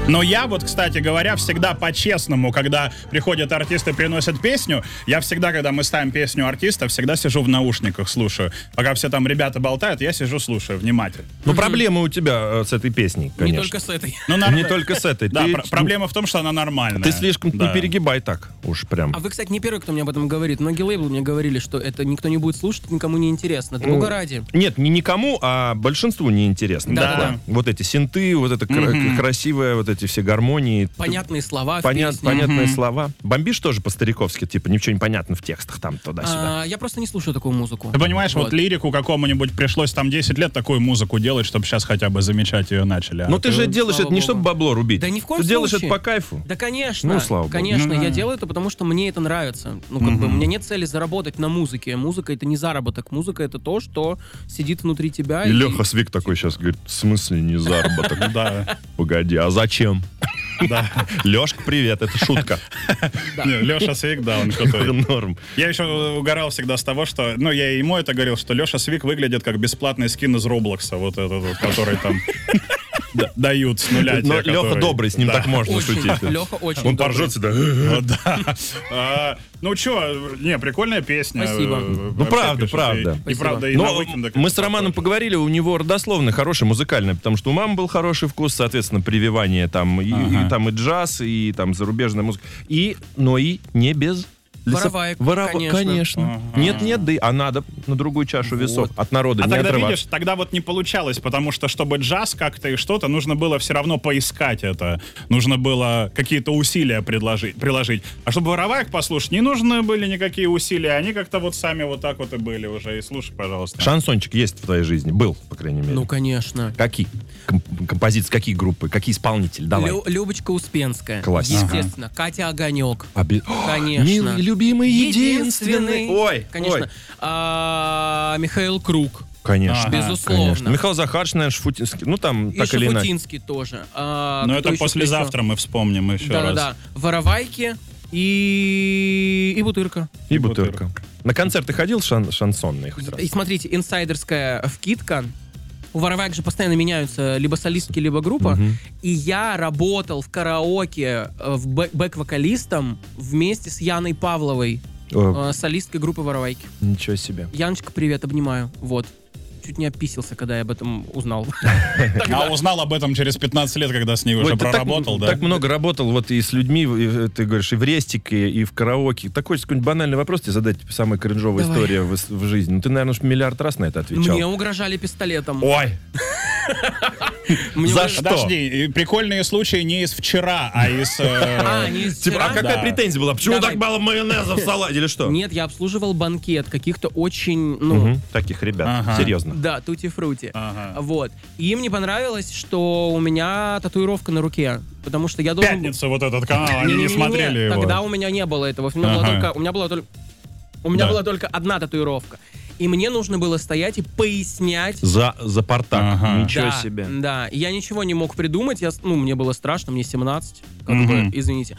Но я вот, кстати говоря, всегда по-честному, когда приходят артисты, приносят песню, я всегда, когда мы ставим песню артиста, всегда сижу в наушниках, слушаю. Пока все там ребята болтают, я сижу, слушаю внимательно. Ну, проблема у тебя с этой песней, конечно. Не только с этой. Не только с этой. Да, проблема в том, что она нормальная. Ты слишком не перегибай так уж прям. А вы, кстати, не первый, кто мне об этом говорит. Многие лейблы мне говорили, что это никто не будет слушать, никому не интересно. Это бога ради. Нет, не никому, а большинству неинтересно. Да. Вот эти синты, вот это красивое, вот эти все гармонии. Понятные слова в песне. Понятные слова. Бомбишь тоже по-стариковски, типа ничего не понятно в текстах там туда-сюда. Я просто не слушаю такую музыку. Ты понимаешь, вот лирику какому-нибудь пришлось там 10 лет такую музыку делать, чтобы сейчас хотя бы замечать ее начали. Но ты же делаешь это не чтобы бабло рубить. Да ни в коем Ты делаешь случае. это по кайфу. Да, конечно. Ну, слава богу. Конечно, Ну, да. я делаю это, потому что мне это нравится. Ну, как бы, у меня нет цели заработать на музыке. Музыка — это не заработок. Музыка — это то, что сидит внутри тебя. И Леха Свик такой сейчас говорит, в смысле не заработок? Да. Погоди, а зачем? Да. Лешка, привет, это шутка. Леша Свик, да, он что-то... Норм. Я еще угорал всегда с того, что... Ну, я ему это говорил, что Леша Свик выглядит как бесплатный скин из Роблокса, вот этот вот, который там дают с нуля. Но Леха добрый, с ним так можно Очень. шутить. Леха очень Он добрый. поржет всегда. Да. Ну что, прикольная песня. Спасибо. Ну, правда, правда. И правда, и Но на Weeknd, мы с Романом поговорили, у него родословная хорошая, музыкальная, потому что у мамы был хороший вкус, соответственно, прививание там, и там и джаз, и там зарубежная музыка. Но и не без... Вороваек, конечно. Нет, да, а надо на другую чашу весов. От народа А не тогда, отрываться. видишь, тогда вот не получалось, потому что, чтобы джаз как-то и что-то, нужно было все равно поискать это. Нужно было какие-то усилия приложить. А чтобы вороваек послушать, не нужны были никакие усилия. Они как-то вот сами вот так вот и были уже. И слушай, пожалуйста. Шансончик есть в твоей жизни? Был, по крайней мере. Ну, конечно. Какие? Композиции, какие группы, какие исполнители? Давай. Любочка Успенская. Классика. Естественно. Катя Огонек. Конечно. Конечно. Любимый, единственный. Ой, Конечно. Михаил Круг. Конечно. Безусловно. Конечно. Михаил Захарович, наверное, Шафутинский. Ну, там, так Еще или иначе. Шафутинский тоже. Но это послезавтра мы вспомним еще раз. Да. Воровайки и Бутырка. И Бутырка. На концерты ходил шансонный хоть раз? И смотрите, инсайдерская вкидка. У Вороваек же постоянно меняются либо солистки, либо группа. И я работал в караоке бэк-вокалистом вместе с Яной Павловой, солисткой группы Воровайки. Ничего себе. Яночка, привет, обнимаю. Вот. Чуть не описился, когда я об этом узнал. А узнал об этом через 15 лет, когда с ней уже проработал, да? Так много работал вот и с людьми, ты говоришь, и в рестике, и в караоке. Такой какой-нибудь банальный вопрос тебе задать, самая кринжовая история в жизни. Ну, ты, наверное, уж миллиард раз на это отвечал. Мне угрожали пистолетом. Ой! За что? Подожди, прикольные случаи не из вчера, а из... Не из Типа, а вчера? какая претензия была? Почему Давай. так мало майонеза в салате или что? Нет, я обслуживал банкет каких-то очень, Таких ребят, серьезно. да, тути-фрути. Вот. И им не понравилось, что у меня татуировка на руке. Потому что я должен... Пятница, вот этот канал, они не смотрели его. Тогда у меня не было этого. У меня была только одна татуировка. И мне нужно было стоять и пояснять. За Спартак. Ничего Да, себе. Да, я ничего не мог придумать. Мне было страшно, мне 17. Как бы, извините.